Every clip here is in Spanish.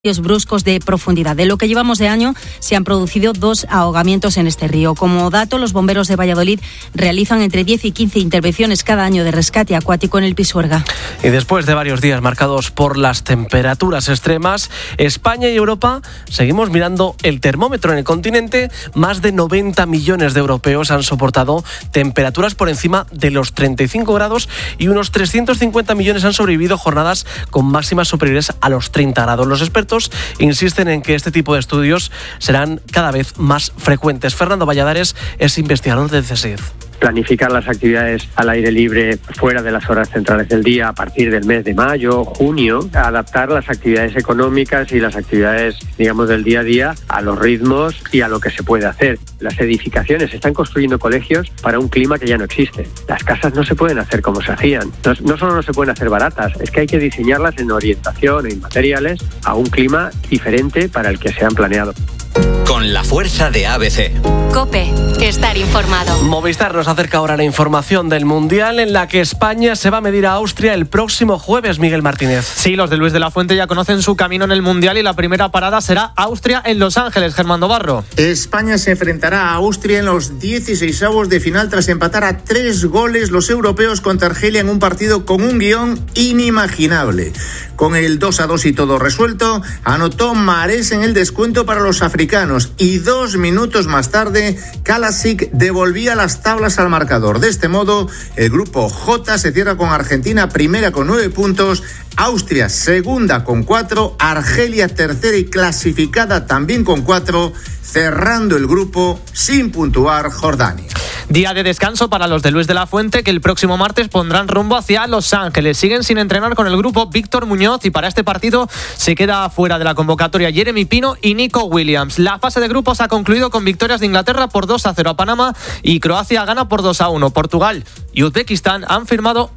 bruscos de profundidad. De lo que llevamos de año, se han producido 2 ahogamientos en este río. Como dato, los bomberos de Valladolid realizan entre 10 y 15 intervenciones cada año de rescate acuático en el Pisuerga. Y después de varios días marcados por las temperaturas extremas, España y Europa seguimos mirando el termómetro en el continente. Más de 90 millones de europeos han soportado temperaturas por encima de los 35 grados y unos 350 millones han sobrevivido jornadas con máximas superiores a los 30 grados. Los expertos insisten en que este tipo de estudios serán cada vez más frecuentes. Fernando Valladares es investigador del CSIC. Planificar las actividades al aire libre fuera de las horas centrales del día a partir del mes de mayo, junio, adaptar las actividades económicas y las actividades, digamos, del día a día a los ritmos y a lo que se puede hacer. Las edificaciones están construyendo colegios para un clima que ya no existe. Las casas no se pueden hacer como se hacían. No solo no se pueden hacer baratas, es que hay que diseñarlas en orientación e en materiales a un clima diferente para el que se han planeado. Con la fuerza de ABC. COPE. Estar informado. Movistar nos acerca ahora la información del Mundial en la que España se va a medir a Austria el próximo jueves, Miguel Martínez. Sí, los de Luis de la Fuente ya conocen su camino en el Mundial y la primera parada será Austria en Los Ángeles. Germán Dobarro. España se enfrentará a Austria en los 16avos de final tras empatar a 3 goles los europeos contra Argelia en un partido con un guión inimaginable. Con el 2-2 y todo resuelto, anotó Mahrez en el descuento para los africanos y 2 minutos más tarde, Kalasic devolvía las tablas al marcador. De este modo, el grupo J se cierra con Argentina primera con 9 puntos, Austria segunda con 4, Argelia tercera y clasificada también con 4, cerrando el grupo sin puntuar Jordania. Día de descanso para los de Luis de la Fuente, que el próximo martes pondrán rumbo hacia Los Ángeles. Siguen sin entrenar con el grupo Víctor Muñoz y para este partido se queda fuera de la convocatoria Jeremy Pino y Nico Williams. La fase de grupos ha concluido con victorias de Inglaterra por 2-0 a Panamá y Croacia gana por 2-1. Portugal y Uzbekistán han firmado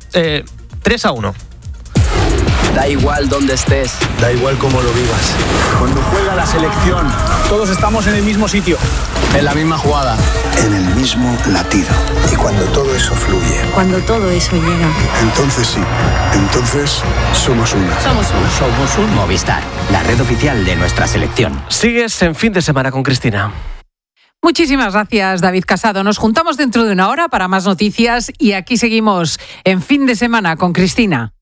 3-1. Da igual dónde estés, da igual cómo lo vivas. Cuando juega la selección, todos estamos en el mismo sitio, en la misma jugada, en el mismo latido. Y cuando todo eso fluye, cuando todo eso llega, entonces sí, entonces somos uno. Somos un Movistar, la red oficial de nuestra selección. Sigues en Fin de Semana con Cristina. Muchísimas gracias, David Casado. Nos juntamos dentro de una hora para más noticias y aquí seguimos en Fin de Semana con Cristina.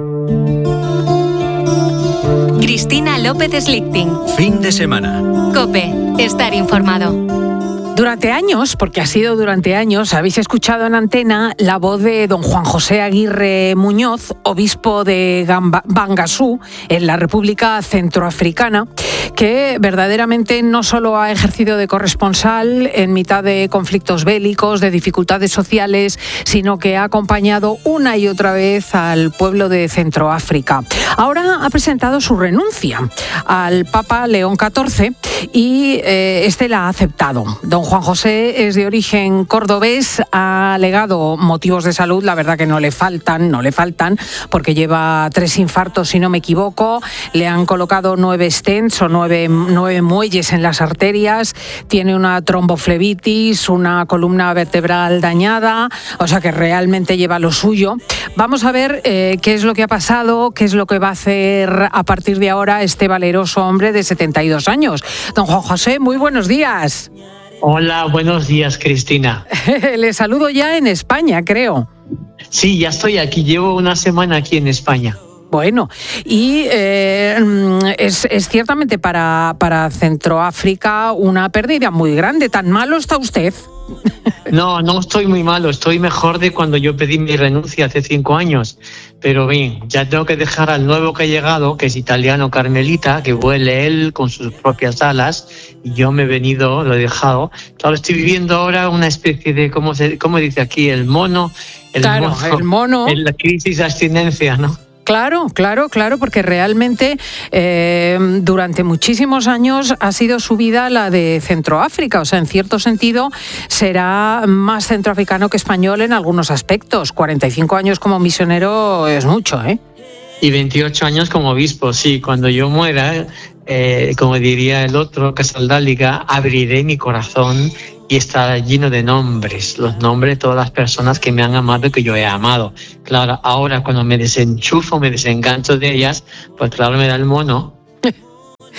Cristina López Slichting. Fin de semana. COPE. Estar informado. Durante años, porque ha sido durante años, habéis escuchado en antena la voz de don Juan José Aguirre Muñoz, obispo de Bangasú, en la República Centroafricana, que verdaderamente no solo ha ejercido de corresponsal en mitad de conflictos bélicos, de dificultades sociales, sino que ha acompañado una y otra vez al pueblo de Centroáfrica. Ahora ha presentado su renuncia al Papa León XIV y este la ha aceptado. Don Juan José es de origen cordobés, ha alegado motivos de salud, la verdad que no le faltan, porque lleva 3 infartos, si no me equivoco, le han colocado 9 stents o 9 muelles en las arterias, tiene una tromboflebitis, una columna vertebral dañada, o sea que realmente lleva lo suyo. Vamos a ver qué es lo que ha pasado, qué es lo que va a hacer a partir de ahora este valeroso hombre de 72 años. Don Juan José, muy buenos días. Hola, buenos días, Cristina. Le saludo ya en España, creo. Sí, ya estoy aquí, llevo una semana aquí en España. Bueno, y es ciertamente para Centroáfrica una pérdida muy grande. ¿Tan malo está usted? No estoy muy malo, estoy mejor de cuando yo pedí mi renuncia hace 5 años. Pero bien, ya tengo que dejar al nuevo que ha llegado, que es italiano, Carmelita, que vuele él con sus propias alas, y yo me he venido, lo he dejado. Claro, estoy viviendo ahora una especie de, ¿cómo dice aquí? El mono. El mono. En la crisis de abstinencia, ¿no? Claro, porque realmente durante muchísimos años ha sido su vida la de Centroáfrica, o sea, en cierto sentido será más centroafricano que español en algunos aspectos. 45 años como misionero es mucho, ¿eh? Y 28 años como obispo, sí. Cuando yo muera, como diría el otro, Casaldáliga, abriré mi corazón y estará lleno de nombres, los nombres de todas las personas que me han amado y que yo he amado. Claro, ahora cuando me desenchufo, me desengancho de ellas, pues claro, me da el mono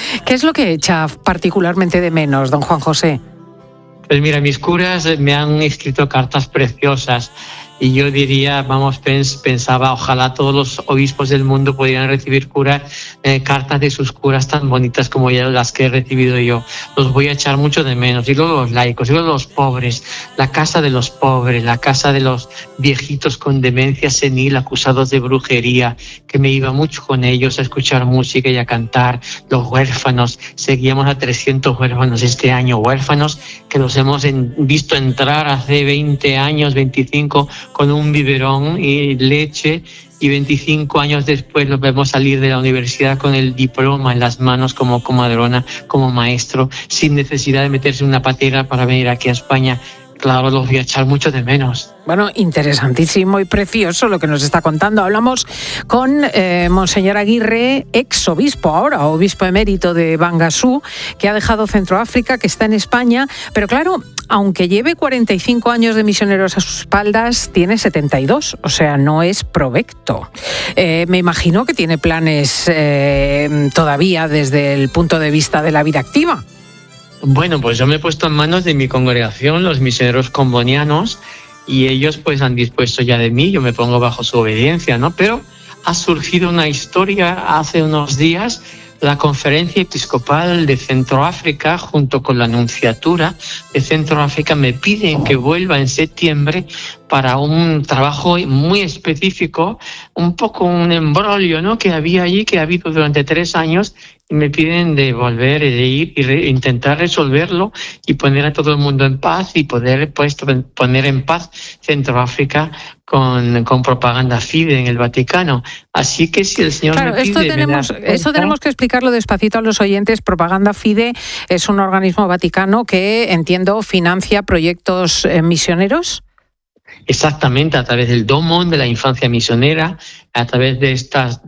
¿Qué es lo que echa particularmente de menos, don Juan José? Pues mira, mis curas me han escrito cartas preciosas y yo diría, pensaba, ojalá todos los obispos del mundo pudieran recibir cartas de sus curas tan bonitas como las que he recibido yo. Los voy a echar mucho de menos. Y luego los laicos, y luego los pobres, la casa de los pobres, la casa de los viejitos con demencia senil acusados de brujería, que me iba mucho con ellos a escuchar música y a cantar. Los huérfanos, seguíamos a 300 huérfanos este año, huérfanos que los hemos visto entrar hace 20 años, 25, con un biberón y leche, y 25 años después los vemos salir de la universidad con el diploma en las manos como comadrona, como maestro, sin necesidad de meterse en una patera para venir aquí a España. Claro, los voy a echar mucho de menos. Bueno, interesantísimo y precioso lo que nos está contando. Hablamos con Monseñor Aguirre, ex obispo, ahora obispo emérito de Bangasú, que ha dejado Centroáfrica, que está en España. Pero claro, aunque lleve 45 años de misioneros a sus espaldas, tiene 72, o sea, no es provecto. Me imagino que tiene planes todavía desde el punto de vista de la vida activa. Bueno, pues yo me he puesto en manos de mi congregación, los misioneros combonianos, y ellos pues han dispuesto ya de mí, yo me pongo bajo su obediencia, ¿no? Pero ha surgido una historia hace unos días. La Conferencia Episcopal de Centroáfrica, junto con la Nunciatura de Centroáfrica, me piden que vuelva en septiembre para un trabajo muy específico, un poco un embrollo, ¿no?, que había allí, que ha habido durante 3 años, y me piden de volver, de ir y intentar resolverlo y poner a todo el mundo en paz y poder pues poner en paz Centroáfrica con propaganda fide en el Vaticano. Así que si el Señor me pide... Esto tenemos que explicarlo despacito a los oyentes. Propaganda Fide es un organismo vaticano que, entiendo, financia proyectos misioneros. Exactamente, a través del Domon, de la infancia misionera, a través de estas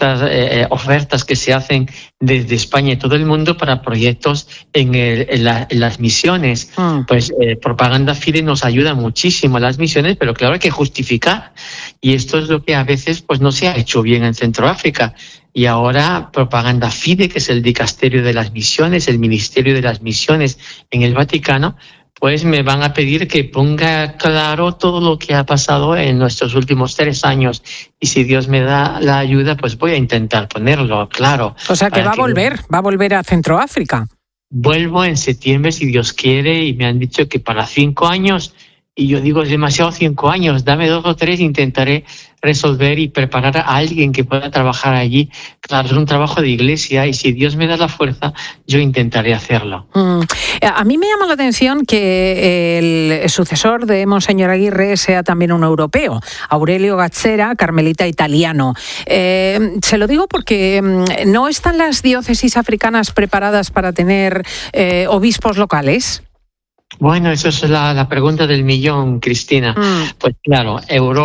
ofertas que se hacen desde España y todo el mundo para proyectos en las misiones. Pues Propaganda Fide nos ayuda muchísimo a las misiones, pero claro, hay que justificar. Y esto es lo que a veces pues no se ha hecho bien en Centroáfrica. Y ahora Propaganda Fide, que es el dicasterio de las misiones, el ministerio de las misiones en el Vaticano, pues me van a pedir que ponga claro todo lo que ha pasado en nuestros últimos 3 años. Y si Dios me da la ayuda, pues voy a intentar ponerlo claro. O sea que va a volver a Centroáfrica. Vuelvo en septiembre, si Dios quiere, y me han dicho que para 5 años, y yo digo, es demasiado 5 años, dame 2 o 3, intentaré resolver y preparar a alguien que pueda trabajar allí. Claro, es un trabajo de iglesia y si Dios me da la fuerza, yo intentaré hacerlo. A mí me llama la atención que el sucesor de Monseñor Aguirre sea también un europeo, Aurelio Gazzera, carmelita italiano. Se lo digo porque ¿no están las diócesis africanas preparadas para tener obispos locales? Bueno, eso es la pregunta del millón, Cristina. Pues claro,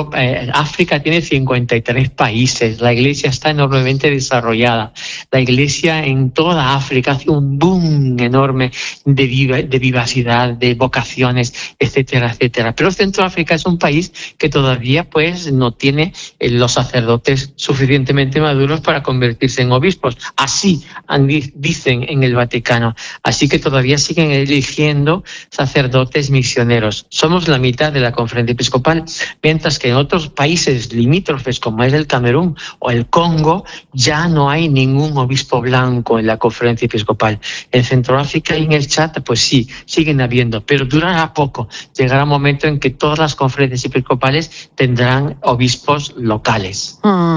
África tiene 53 países, la Iglesia está enormemente desarrollada. La Iglesia en toda África hace un boom enorme de vivacidad, de vocaciones, etcétera, etcétera. Pero Centroáfrica es un país que todavía pues no tiene los sacerdotes suficientemente maduros para convertirse en obispos. Así dicen en el Vaticano. Así que todavía siguen eligiendo sacerdotes misioneros. Somos la mitad de la Conferencia Episcopal, mientras que en otros países limítrofes como es el Camerún o el Congo ya no hay ningún obispo blanco en la Conferencia Episcopal. En Centroáfrica y en el Chad pues sí, siguen habiendo, pero durará poco. Llegará un momento en que todas las conferencias episcopales tendrán obispos locales.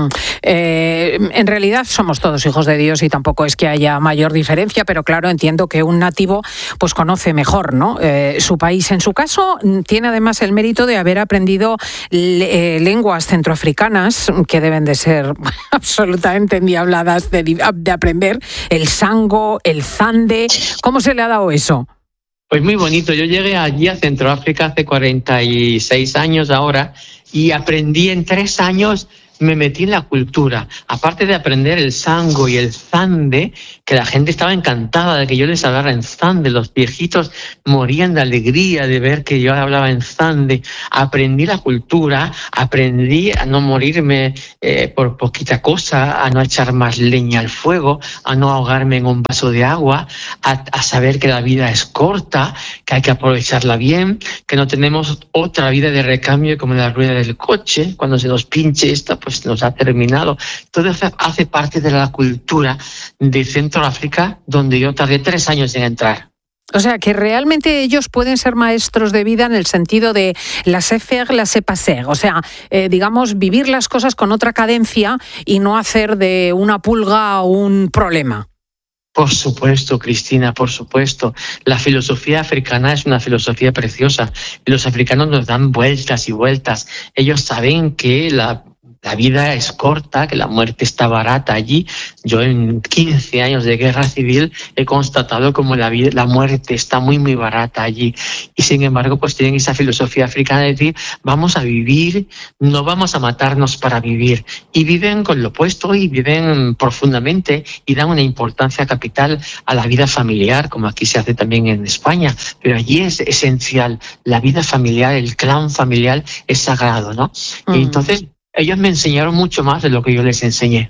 En realidad somos todos hijos de Dios y tampoco es que haya mayor diferencia, pero claro, entiendo que un nativo pues conoce mejor, ¿no?, su país. En su caso, tiene además el mérito de haber aprendido lenguas centroafricanas que deben de ser absolutamente endiabladas de aprender, el sango, el zande. ¿Cómo se le ha dado eso? Pues muy bonito. Yo llegué allí a Centroáfrica hace 46 años ahora y aprendí en 3 años me metí en la cultura. Aparte de aprender el sango y el zande, que la gente estaba encantada de que yo les hablara en zande, los viejitos morían de alegría de ver que yo hablaba en zande. Aprendí la cultura, aprendí a no morirme por poquita cosa, a no echar más leña al fuego, a no ahogarme en un vaso de agua, a saber que la vida es corta, que hay que aprovecharla bien, que no tenemos otra vida de recambio como la rueda del coche. Cuando se nos pinche esta, pues nos ha terminado. Todo eso hace parte de la cultura de Centroáfrica, donde yo tardé 3 años en entrar. O sea, que realmente ellos pueden ser maestros de vida en el sentido de laissez-faire, laissez-passer. O sea, digamos, vivir las cosas con otra cadencia y no hacer de una pulga un problema. Por supuesto, Cristina, por supuesto. La filosofía africana es una filosofía preciosa. Los africanos nos dan vueltas y vueltas. Ellos saben que la vida es corta, que la muerte está barata allí. Yo en 15 años de guerra civil he constatado como la muerte está muy, muy barata allí. Y sin embargo, pues tienen esa filosofía africana de decir, vamos a vivir, no vamos a matarnos para vivir. Y viven con lo opuesto y viven profundamente y dan una importancia capital a la vida familiar, como aquí se hace también en España. Pero allí es esencial. La vida familiar, el clan familiar es sagrado, ¿no? Y entonces ellos me enseñaron mucho más de lo que yo les enseñé.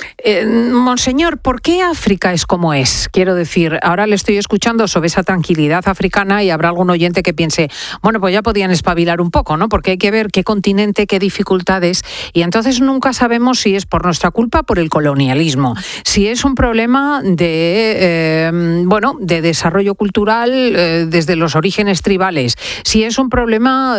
Monseñor, ¿por qué África es como es? Quiero decir, ahora le estoy escuchando sobre esa tranquilidad africana y habrá algún oyente que piense, bueno, pues ya podían espabilar un poco, ¿no? Porque hay que ver qué continente, qué dificultades, y entonces nunca sabemos si es por nuestra culpa o por el colonialismo, si es un problema de desarrollo cultural desde los orígenes tribales, si es un problema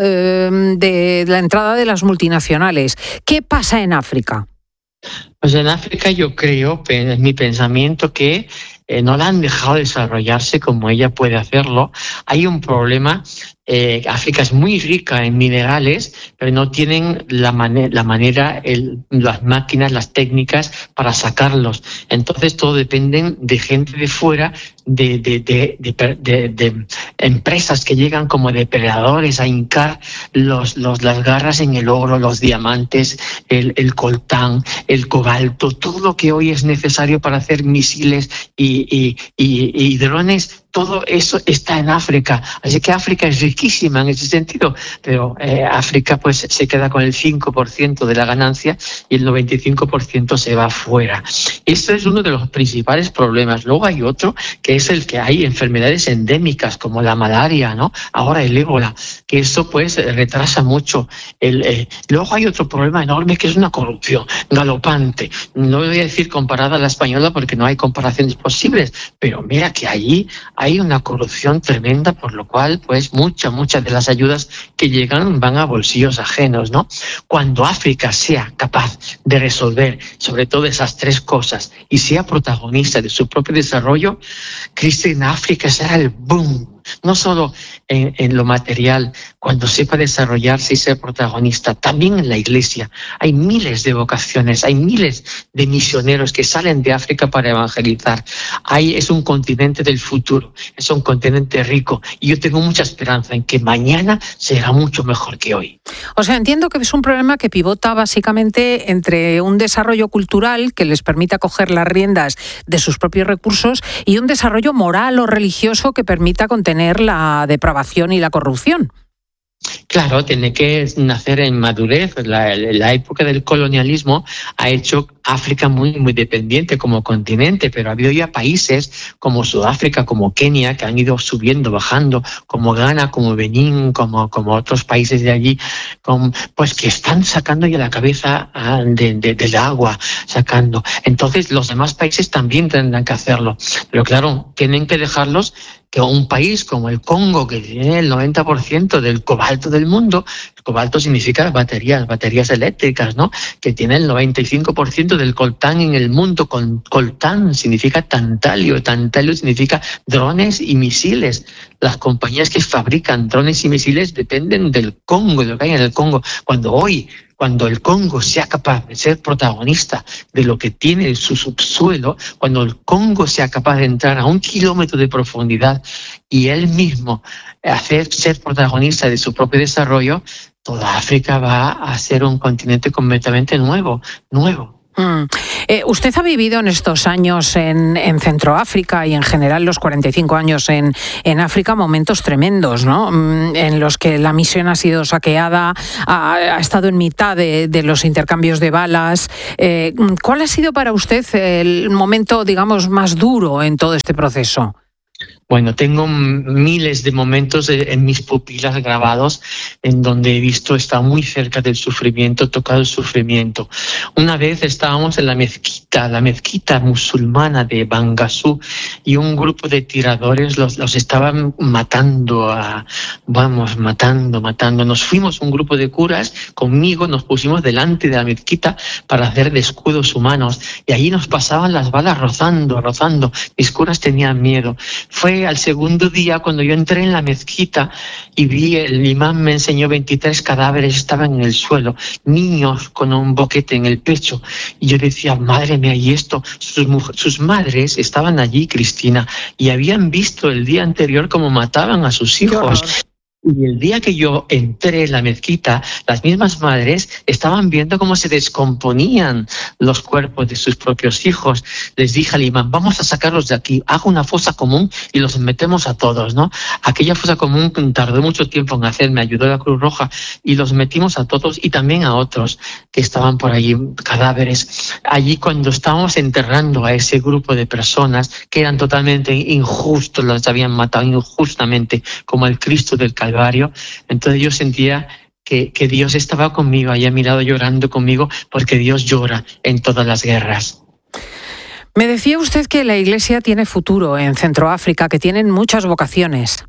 de la entrada de las multinacionales. ¿Qué pasa en África? Pues en África yo creo, es mi pensamiento, que no la han dejado desarrollarse como ella puede hacerlo. Hay un problema. África es muy rica en minerales, pero no tienen la manera, las máquinas, las técnicas para sacarlos. Entonces todo depende de gente de fuera, de empresas que llegan como depredadores a hincar las garras en el oro, los diamantes, el coltán, el cobalto, todo lo que hoy es necesario para hacer misiles y drones. Todo eso está en África, así que África es riquísima en ese sentido, pero África pues se queda con el 5% de la ganancia y el 95% se va afuera. Esto es uno de los principales problemas. Luego hay otro, que es el que hay enfermedades endémicas como la malaria, ¿no? Ahora el ébola, que eso pues retrasa mucho. Luego hay otro problema enorme, que es una corrupción galopante. No voy a decir comparada a la española porque no hay comparaciones posibles, pero mira que allí hay una corrupción tremenda, por lo cual pues muchas de las ayudas que llegan van a bolsillos ajenos, ¿no? Cuando África sea capaz de resolver sobre todo esas 3 cosas y sea protagonista de su propio desarrollo, Cristina, África será el boom. No solo en lo material, cuando sepa desarrollarse y ser protagonista, también en la Iglesia. Hay miles de vocaciones, hay miles de misioneros que salen de África para evangelizar. Es un continente del futuro, es un continente rico, y yo tengo mucha esperanza en que mañana será mucho mejor que hoy. O sea, entiendo que es un problema que pivota básicamente entre un desarrollo cultural que les permita coger las riendas de sus propios recursos y un desarrollo moral o religioso que permita contener la depravación y la corrupción. Claro, tiene que nacer en madurez. La época del colonialismo ha hecho África muy, muy dependiente como continente, pero ha habido ya países como Sudáfrica, como Kenia, que han ido subiendo, bajando, como Ghana, como Benín, como otros países de allí, pues que están sacando ya la cabeza del agua, sacando. Entonces los demás países también tendrán que hacerlo, pero claro, tienen que dejarlos. Que un país como el Congo, que tiene el 90% del cobalto del mundo, el cobalto significa baterías eléctricas, ¿no? Que tiene el 95% del coltán en el mundo. Coltán significa tantalio significa drones y misiles. Las compañías que fabrican drones y misiles dependen del Congo, de lo que hay en el Congo. Cuando el Congo sea capaz de ser protagonista de lo que tiene en su subsuelo, cuando el Congo sea capaz de entrar a 1 kilómetro de profundidad y él mismo ser protagonista de su propio desarrollo, toda África va a ser un continente completamente nuevo. Usted ha vivido en estos años en Centroáfrica y en general los 45 años en África momentos tremendos, ¿no? En los que la misión ha sido saqueada, ha estado en mitad de los intercambios de balas. ¿Cuál ha sido para usted el momento, digamos, más duro en todo este proceso? Bueno, tengo miles de momentos en mis pupilas grabados en donde he visto estar muy cerca del sufrimiento, tocado el sufrimiento. Una vez estábamos en la mezquita musulmana de Bangassou, y un grupo de tiradores los estaban matando, matando. Nos fuimos un grupo de curas, conmigo nos pusimos delante de la mezquita para hacer de escudos humanos, y allí nos pasaban las balas rozando. Mis curas tenían miedo. Fue al segundo día cuando yo entré en la mezquita y vi, el imán me enseñó 23 cadáveres, estaban en el suelo, niños con un boquete en el pecho, y yo decía, madre mía, ¿y esto? Sus madres estaban allí, Cristina, y habían visto el día anterior cómo mataban a sus hijos. Y el día que yo entré en la mezquita, las mismas madres estaban viendo cómo se descomponían los cuerpos de sus propios hijos. Les dije al imán, vamos a sacarlos de aquí, hago una fosa común y los metemos a todos, ¿no? Aquella fosa común tardó mucho tiempo en hacer, me ayudó la Cruz Roja, y los metimos a todos y también a otros que estaban por allí, cadáveres. Allí cuando estábamos enterrando a ese grupo de personas que eran totalmente injustos, los habían matado injustamente, como el Cristo del Calvario, entonces yo sentía que Dios estaba conmigo, ahí a mi lado llorando conmigo, porque Dios llora en todas las guerras. Me decía usted que la Iglesia tiene futuro en Centroáfrica, que tienen muchas vocaciones.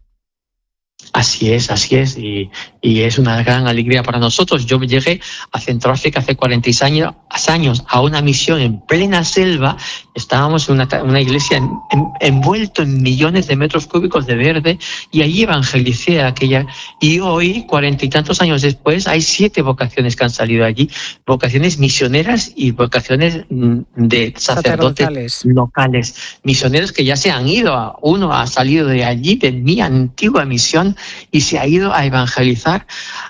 Así es, y es una gran alegría para nosotros. Yo llegué a Centroáfrica hace 46 años a una misión en plena selva. Estábamos en una iglesia envuelto en millones de metros cúbicos de verde, y allí evangelicé aquella. Y hoy, 40 y tantos años después, hay 7 vocaciones que han salido allí, vocaciones misioneras y vocaciones de sacerdotes locales, misioneros que ya se han ido. Uno ha salido de allí, de mi antigua misión, y se ha ido a evangelizar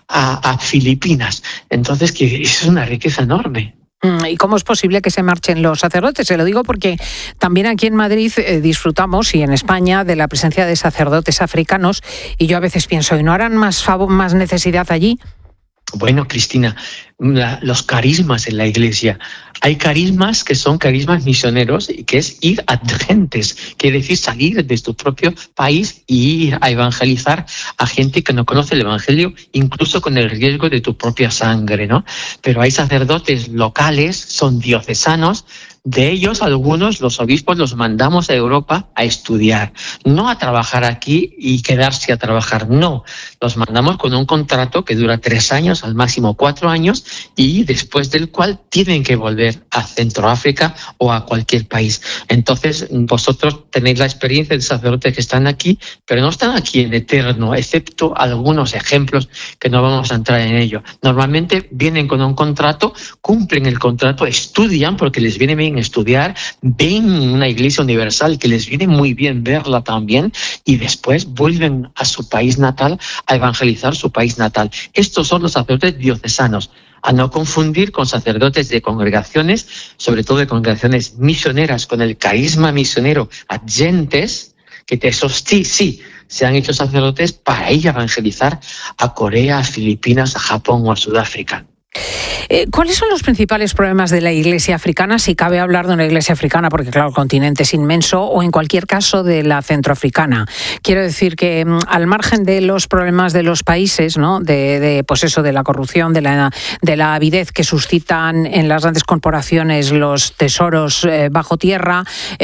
a Filipinas. Entonces, que es una riqueza enorme. ¿Y cómo es posible que se marchen los sacerdotes? Se lo digo porque también aquí en Madrid disfrutamos, y en España, de la presencia de sacerdotes africanos, y yo a veces pienso, ¿y no harán más necesidad allí? Bueno, Cristina, los carismas en la Iglesia. Hay carismas que son carismas misioneros, y que es ir a gentes, quiere decir salir de tu propio país y ir a evangelizar a gente que no conoce el Evangelio, incluso con el riesgo de tu propia sangre, ¿no? Pero hay sacerdotes locales, son diocesanos. De ellos, algunos, los obispos, los mandamos a Europa a estudiar, no a trabajar aquí y quedarse a trabajar, no. Los mandamos con un contrato que dura 3 años, al máximo 4 años, y después del cual tienen que volver a Centroáfrica o a cualquier país. Entonces, vosotros tenéis la experiencia de sacerdotes que están aquí, pero no están aquí en eterno, excepto algunos ejemplos que no vamos a entrar en ello. Normalmente vienen con un contrato, cumplen el contrato, estudian porque les viene bien estudiar, ven una iglesia universal que les viene muy bien verla también, y después vuelven a su país natal a evangelizar su país natal. Estos son los sacerdotes diocesanos, a no confundir con sacerdotes de congregaciones, sobre todo de congregaciones misioneras con el carisma misionero adyentes, que esos sí se han hecho sacerdotes para ir a evangelizar a Corea, a Filipinas, a Japón o a Sudáfrica. ¿Cuáles son los principales problemas de la Iglesia africana, si cabe hablar de una Iglesia africana, porque claro, el continente es inmenso, o en cualquier caso de la centroafricana? Quiero decir que al margen de los problemas de los países, ¿no? Pues eso, de la corrupción, de la avidez que suscitan en las grandes corporaciones los tesoros bajo tierra,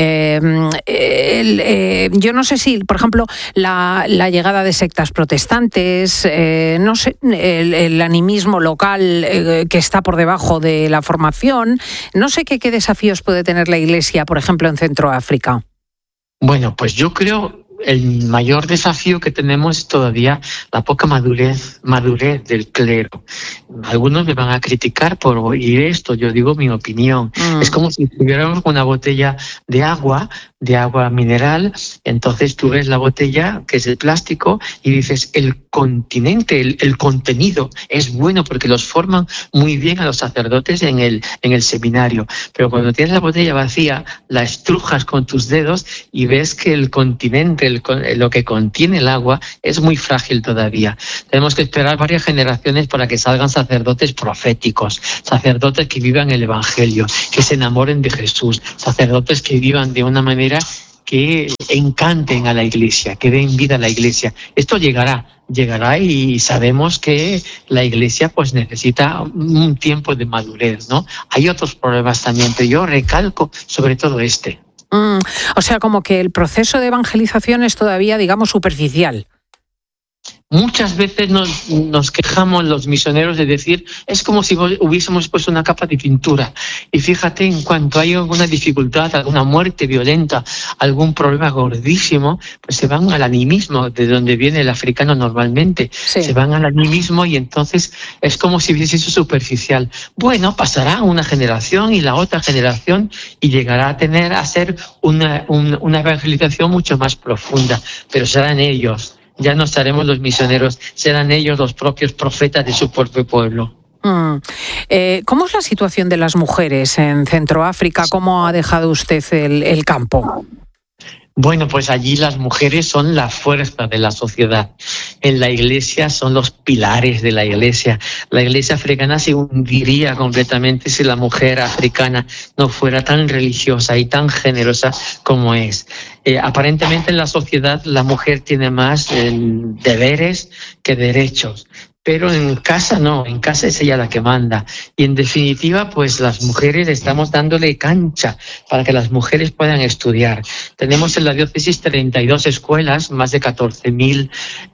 yo no sé si, por ejemplo, la llegada de sectas protestantes, no sé, el animismo local que está por debajo de la formación. No sé qué desafíos puede tener la Iglesia, por ejemplo, en Centroáfrica. Bueno, pues yo creo el mayor desafío que tenemos es todavía la poca madurez del clero. Algunos me van a criticar por oír esto, yo digo mi opinión. Es como si tuviéramos una botella de agua de agua mineral. Entonces tú ves la botella, que es el plástico, y dices, el continente, el contenido es bueno porque los forman muy bien a los sacerdotes en el seminario. Pero cuando tienes la botella vacía, la estrujas con tus dedos y ves que el continente, lo que contiene el agua, es muy frágil todavía. Tenemos que esperar varias generaciones para que salgan sacerdotes proféticos, sacerdotes que vivan el Evangelio, que se enamoren de Jesús, sacerdotes que vivan de una manera que encanten a la Iglesia, que den vida a la Iglesia. Esto llegará y sabemos que la Iglesia pues necesita un tiempo de madurez, ¿no? Hay otros problemas también, pero yo recalco sobre todo este. O sea, como que el proceso de evangelización es todavía, digamos, superficial. Muchas veces nos quejamos los misioneros de decir, es como si hubiésemos puesto una capa de pintura. Y fíjate, en cuanto hay alguna dificultad, alguna muerte violenta, algún problema gordísimo, pues se van al animismo, de donde viene el africano normalmente. Sí. Se van al animismo y entonces es como si hubiese sido superficial. Bueno, pasará una generación y la otra generación y llegará a ser una evangelización mucho más profunda, pero serán ellos. Ya no seremos los misioneros, serán ellos los propios profetas de su propio pueblo. ¿Cómo es la situación de las mujeres en Centroáfrica? ¿Cómo ha dejado usted el campo? Bueno, pues allí las mujeres son la fuerza de la sociedad. En la Iglesia son los pilares de la Iglesia. La Iglesia africana se hundiría completamente si la mujer africana no fuera tan religiosa y tan generosa como es. Aparentemente en la sociedad la mujer tiene más deberes que derechos. Pero en casa no, en casa es ella la que manda. Y en definitiva, pues las mujeres estamos dándole cancha para que las mujeres puedan estudiar. Tenemos en la diócesis 32 escuelas, más de 14.000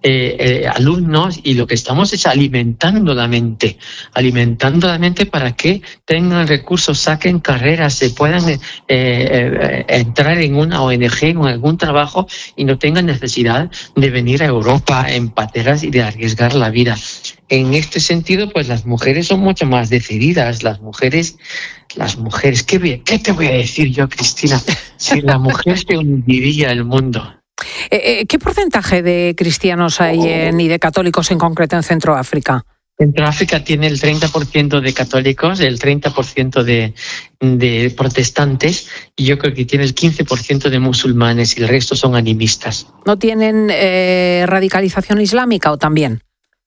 alumnos, y lo que estamos es alimentando la mente para que tengan recursos, saquen carreras, se puedan entrar en una ONG, en algún trabajo y no tengan necesidad de venir a Europa en pateras y de arriesgar la vida. En este sentido, pues las mujeres son mucho más decididas. Las mujeres, ¿qué te voy a decir yo, Cristina? Si la mujer se hundiría el mundo. ¿Qué porcentaje de cristianos hay y de católicos en concreto en Centroáfrica? Centroáfrica tiene el 30% de católicos, el 30% de protestantes, y yo creo que tiene el 15% de musulmanes y el resto son animistas. ¿No tienen radicalización islámica o también?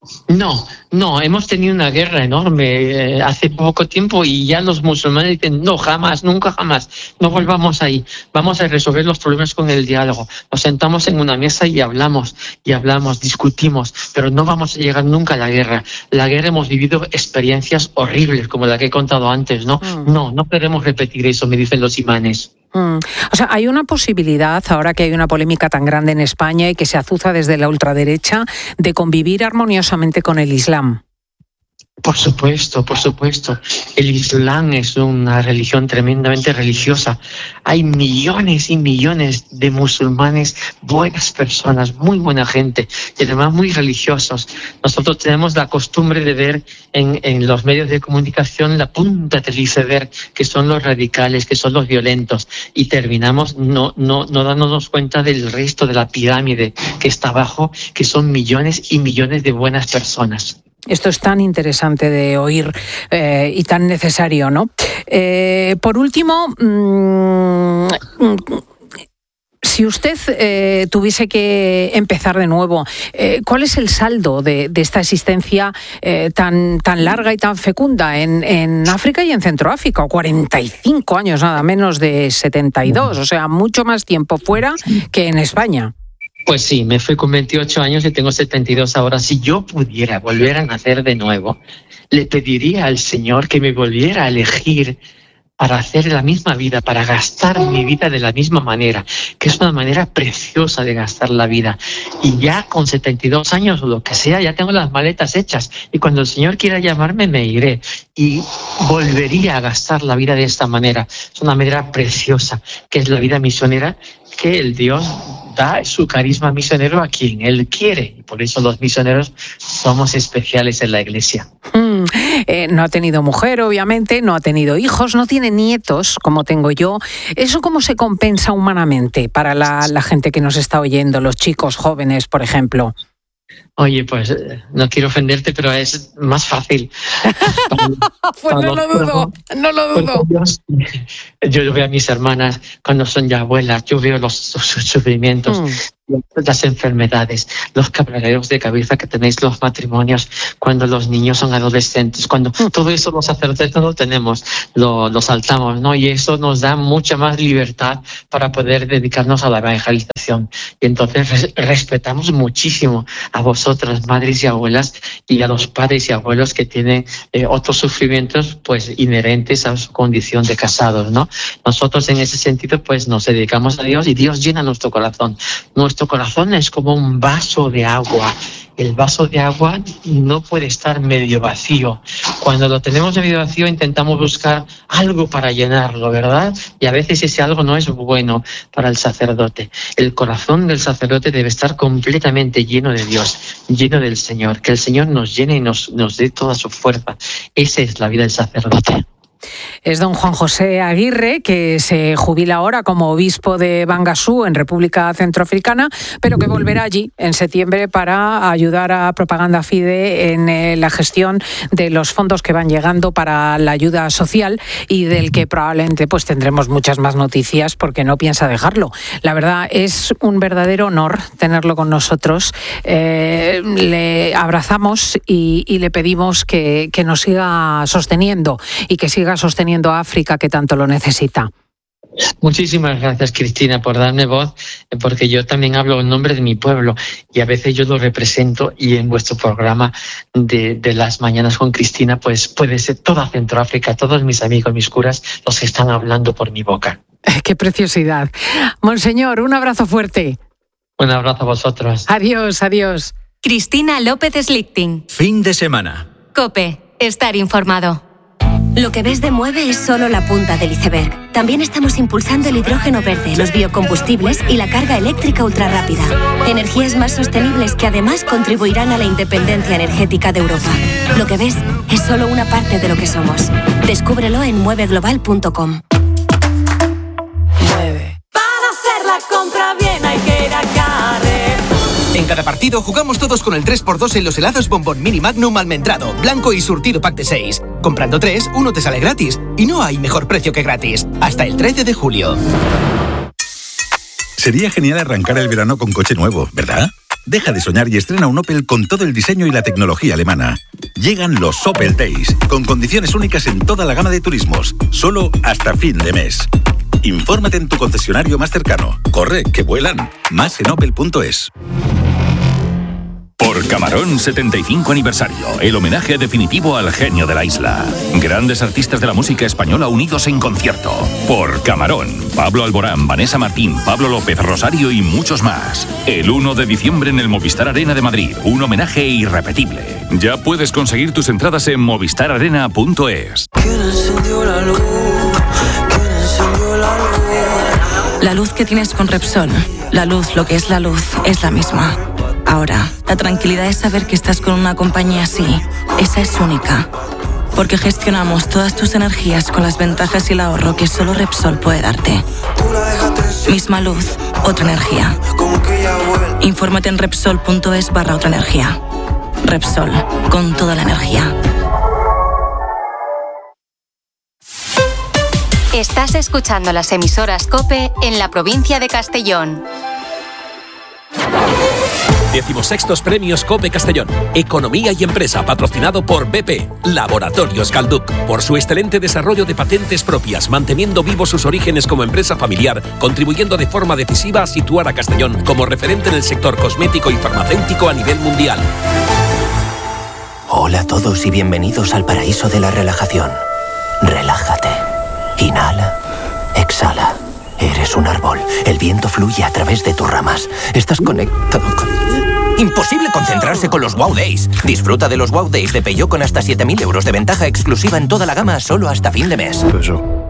No, hemos tenido una guerra enorme hace poco tiempo y ya los musulmanes dicen, no, jamás, nunca jamás, no volvamos ahí, vamos a resolver los problemas con el diálogo. Nos sentamos en una mesa y hablamos, discutimos, pero no vamos a llegar nunca a la guerra. La guerra hemos vivido experiencias horribles, como la que he contado antes, ¿no? No queremos repetir eso, me dicen los imanes. O sea, hay una posibilidad, ahora que hay una polémica tan grande en España y que se azuza desde la ultraderecha, de convivir armoniosamente con el Islam. Por supuesto. El Islam es una religión tremendamente religiosa. Hay millones y millones de musulmanes, buenas personas, muy buena gente, y además muy religiosos. Nosotros tenemos la costumbre de ver en los medios de comunicación la punta del iceberg, que son los radicales, que son los violentos, y terminamos no dándonos cuenta del resto de la pirámide que está abajo, que son millones y millones de buenas personas. Esto es tan interesante de oír y tan necesario, ¿no? Por último, si usted tuviese que empezar de nuevo, ¿cuál es el saldo de esta existencia tan larga y tan fecunda en África y en Centroáfrica? 45 años, nada menos de 72, o sea, mucho más tiempo fuera que en España. Pues sí, me fui con 28 años y tengo 72 ahora. Si yo pudiera volver a nacer de nuevo, le pediría al Señor que me volviera a elegir para hacer la misma vida, para gastar mi vida de la misma manera, que es una manera preciosa de gastar la vida. Y ya con 72 años o lo que sea, ya tengo las maletas hechas. Y cuando el Señor quiera llamarme, me iré. Y volvería a gastar la vida de esta manera. Es una manera preciosa, que es la vida misionera, que el Dios da su carisma misionero a quien Él quiere. Y por eso los misioneros somos especiales en la Iglesia. No ha tenido mujer, obviamente, no ha tenido hijos, no tiene nietos, como tengo yo. ¿Eso cómo se compensa humanamente para la gente que nos está oyendo, los chicos jóvenes, por ejemplo? Oye, pues no quiero ofenderte, pero es más fácil. Pues no lo dudo. Yo veo a mis hermanas cuando son ya abuelas, yo veo los sufrimientos, las enfermedades, los quebraderos de cabeza que tenéis los matrimonios, cuando los niños son adolescentes, cuando todo eso los sacerdotes no lo tenemos, lo saltamos, ¿no? Y eso nos da mucha más libertad para poder dedicarnos a la evangelización. Y entonces respetamos muchísimo a vosotras, madres y abuelas, y a los padres y abuelos que tienen otros sufrimientos pues inherentes a su condición de casados, ¿no? Nosotros en ese sentido pues nos dedicamos a Dios y Dios llena nuestro corazón. Nuestro corazón es como un vaso de agua. El vaso de agua no puede estar medio vacío. Cuando lo tenemos medio vacío intentamos buscar algo para llenarlo, ¿verdad? Y a veces ese algo no es bueno para el sacerdote. El corazón del sacerdote debe estar completamente lleno de Dios, lleno del Señor. Que el Señor nos llene y nos dé toda su fuerza. Esa es la vida del sacerdote. Es don Juan José Aguirre, que se jubila ahora como obispo de Bangasú, en República Centroafricana, pero que volverá allí en septiembre para ayudar a Propaganda Fide en la gestión de los fondos que van llegando para la ayuda social y del que probablemente pues tendremos muchas más noticias porque no piensa dejarlo. La verdad es un verdadero honor tenerlo con nosotros. Le abrazamos y le pedimos que nos siga sosteniendo y que siga sosteniendo a África, que tanto lo necesita. Muchísimas gracias, Cristina, por darme voz, porque yo también hablo en nombre de mi pueblo y a veces yo lo represento, y en vuestro programa de las mañanas con Cristina pues puede ser toda Centroáfrica, todos mis amigos, mis curas, los que están hablando por mi boca. ¡Qué preciosidad! Monseñor, un abrazo fuerte. Un abrazo a vosotros. Adiós, adiós. Cristina López Slichting. Fin de semana. COPE. Estar informado. Lo que ves de Mueve es solo la punta del iceberg. También estamos impulsando el hidrógeno verde, los biocombustibles y la carga eléctrica ultrarrápida. Energías más sostenibles que además contribuirán a la independencia energética de Europa. Lo que ves es solo una parte de lo que somos. Descúbrelo en mueveglobal.com. Mueve. Para hacer la compra bien hay que ir a Carrefour. En cada partido jugamos todos con el 3x2 en los helados Bombón Mini Magnum almendrado, blanco y surtido pack de 6. Comprando 3, uno te sale gratis. Y no hay mejor precio que gratis. Hasta el 13 de julio. Sería genial arrancar el verano con coche nuevo, ¿verdad? Deja de soñar y estrena un Opel con todo el diseño y la tecnología alemana. Llegan los Opel Days, con condiciones únicas en toda la gama de turismos, solo hasta fin de mes. Infórmate en tu concesionario más cercano. Corre, que vuelan. Más en opel.es. Por Camarón 75 aniversario, el homenaje definitivo al genio de la isla. Grandes artistas de la música española unidos en concierto. Por Camarón, Pablo Alborán, Vanessa Martín, Pablo López, Rosario y muchos más. El 1 de diciembre en el Movistar Arena de Madrid, un homenaje irrepetible. Ya puedes conseguir tus entradas en movistararena.es. La luz que tienes con Repsol, la luz, lo que es la luz, es la misma. Ahora, la tranquilidad es saber que estás con una compañía así. Esa es única. Porque gestionamos todas tus energías con las ventajas y el ahorro que solo Repsol puede darte. Misma luz, otra energía. Infórmate en Repsol.es/otra energía. Repsol, con toda la energía. Estás escuchando las emisoras COPE en la provincia de Castellón. 16º Premios COPE Castellón. Economía y Empresa, patrocinado por BP, Laboratorios Calduc, por su excelente desarrollo de patentes propias, manteniendo vivos sus orígenes como empresa familiar, contribuyendo de forma decisiva a situar a Castellón como referente en el sector cosmético y farmacéutico a nivel mundial. Hola a todos y bienvenidos al paraíso de la relajación. Relájate. Inhala. Exhala. Eres un árbol. El viento fluye a través de tus ramas. Estás conectado con... Imposible concentrarse con los Wow Days. Disfruta de los Wow Days de Peugeot con hasta 7.000 euros de ventaja exclusiva en toda la gama solo hasta fin de mes.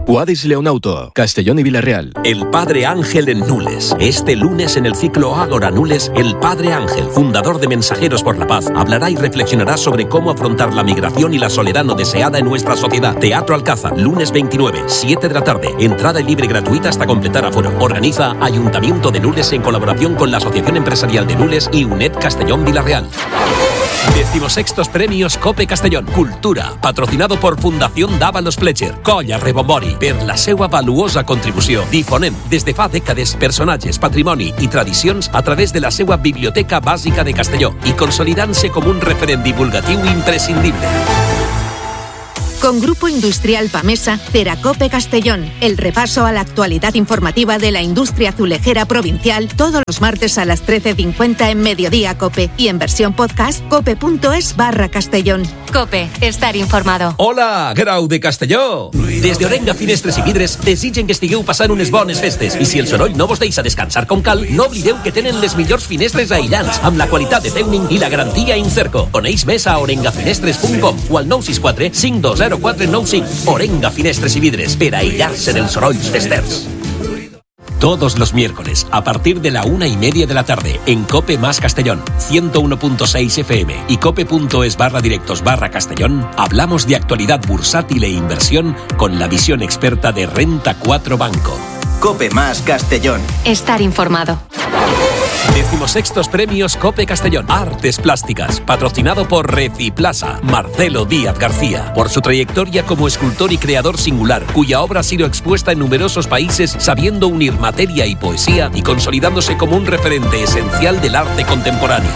Guadix Leonauto, Castellón y Villarreal. El Padre Ángel en Nules. Este lunes en el ciclo Ágora Nules, el Padre Ángel, fundador de Mensajeros por la Paz, hablará y reflexionará sobre cómo afrontar la migración y la soledad no deseada en nuestra sociedad. Teatro Alcázar, lunes 29, 7 de la tarde. Entrada libre y gratuita hasta completar aforo. Organiza Ayuntamiento de Nules en colaboración con la Asociación Empresarial de Nules y UNED Castellón Villarreal. 16º Premios Cope Castellón. Cultura, patrocinado por Fundación Dávalos Fletcher, Colla Rebombori, per la seua valuosa contribució. Difonem des de fa dècades personatges, patrimoni i tradicions a través de la seua Biblioteca Bàsica de Castelló i consolidant-se com un referent divulgatiu imprescindible. Con Grupo Industrial Pamesa, Ceracope Castellón, el repaso a la actualidad informativa de la industria azulejera provincial todos los martes a las 13:50 en Mediodía Cope y en versión podcast cope.es/Castellón. Cope, estar informado. Hola, Grau de Castelló! Des d'Orenga Finestres i Vidres desitgen que estigueu passant unes bones festes i si el soroll no vos deixa descansar com cal, no oblideu que tenen les millors finestres aïllants amb la qualitat de Teuning i la garantia Incerco. Coneix més a orengafinestres.com o al 964 520 495. Orenga Finestres y Vidres, per aïllar-se dels sorolls festers. Todos los miércoles, a partir de la 1:30 de la tarde, en Cope Más Castellón, 101.6 FM y cope.es/directos/Castellón, hablamos de actualidad bursátil e inversión con la visión experta de Renta 4 Banco. Cope Más Castellón. Estar informado. 16º Premios Cope Castellón. Artes Plásticas, patrocinado por Reciplaza. Marcelo Díaz García, por su trayectoria como escultor y creador singular, cuya obra ha sido expuesta en numerosos países, sabiendo unir materia y poesía y consolidándose como un referente esencial del arte contemporáneo.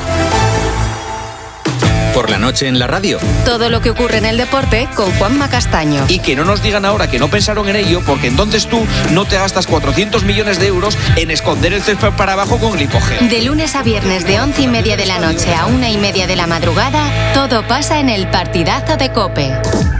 Por la noche en la radio. Todo lo que ocurre en el deporte con Juanma Castaño. Y que no nos digan ahora que no pensaron en ello, porque entonces tú no te gastas 400 millones de euros en esconder el césped para abajo con glipogeo. De lunes a viernes de 11:30 de la noche a 1:30 de la madrugada, todo pasa en el partidazo de COPE.